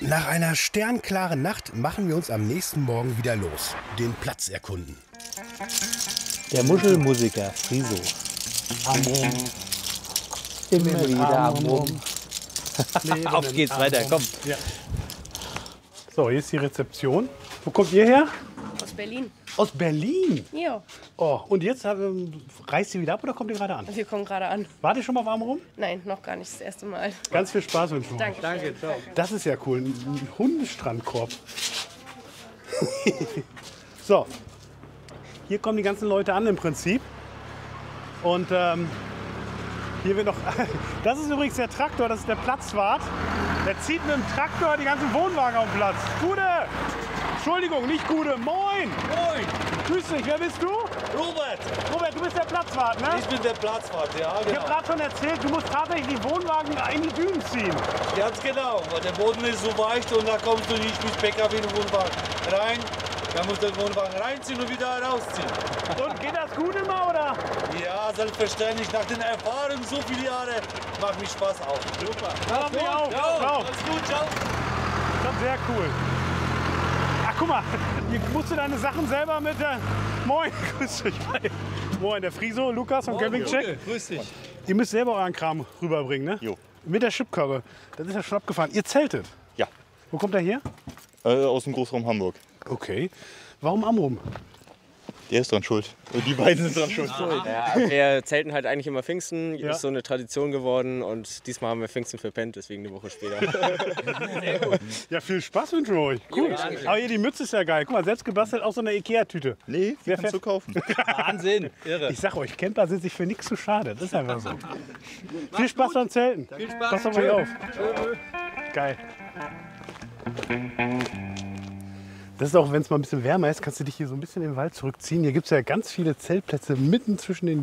Nach einer sternklaren Nacht machen wir uns am nächsten Morgen wieder los. Den Platz erkunden. Der Muschelmusiker Friso. Amrum. Immer wieder Amrum. Auf geht's weiter, komm. Ja. So, hier ist die Rezeption. Wo kommt ihr her? Aus Berlin. Aus Berlin? Ja, Oh, und jetzt reist ihr wieder ab oder kommt ihr gerade an? wir kommen gerade an. Wart ihr schon mal auf Amrum? Nein, noch gar nicht das erste Mal. Ganz viel Spaß wünschen wir euch. Danke. ciao. Das ist ja cool, ein Hundestrandkorb. So, hier kommen die ganzen Leute an im Prinzip. Und hier wird noch. Das ist übrigens der Traktor, das ist der Platzwart. Der zieht mit dem Traktor die ganzen Wohnwagen auf den Platz. Gude! Entschuldigung, nicht Gude. Moin! Moin, Grüß dich, wer bist du? Robert. Robert, du bist der Platzwart, ne? Ich bin der Platzwart, ja, Ich habe genau. gerade schon erzählt, du musst tatsächlich die Wohnwagen in die Dünen ziehen. Ganz genau, weil der Boden ist so weich und da kommst du nicht mit PKW in den Wohnwagen rein. Da musst du den Wohnwagen reinziehen und wieder rausziehen. Und geht das gut immer, oder? Ja, selbstverständlich. Nach den Erfahrungen so viele Jahre macht mich Spaß auch. Super. Hör mir auf. Ciao. Ciao. Alles gut, ciao. Das ist sehr cool. Ach, guck mal, hier musst du deine Sachen selber mit der... Moin, grüß dich. Hi. Moin, der Friso, Lukas vom Campingcheck. Grüß dich. Ihr müsst selber euren Kram rüberbringen, ne? Jo. Mit der Chipkarre. Das ist ja schon abgefahren. Ihr zeltet? Ja, Wo kommt er her? aus dem Großraum Hamburg. Okay. Warum Amrum? Der ist dran schuld. Die beiden sind dran schuld. Ja, wir zelten halt eigentlich immer Pfingsten, Ja. ist so eine Tradition geworden und diesmal haben wir Pfingsten verpennt, deswegen eine Woche später. Ja, viel Spaß wünschen wir euch. Cool. Aber hier, die Mütze ist ja geil. Guck mal, selbst gebastelt aus so einer Ikea-Tüte. Nee, Wer die kannst du kaufen. Wahnsinn, irre. Ich sag euch, Camper sind sich für nichts zu schade. Das ist einfach so. Viel Spaß beim Zelten. Viel Spaß. Pass auf euch auf. Geil. Das ist auch, wenn es mal ein bisschen wärmer ist, kannst du dich hier so ein bisschen im Wald zurückziehen. Hier gibt es ja ganz viele Zeltplätze mitten zwischen den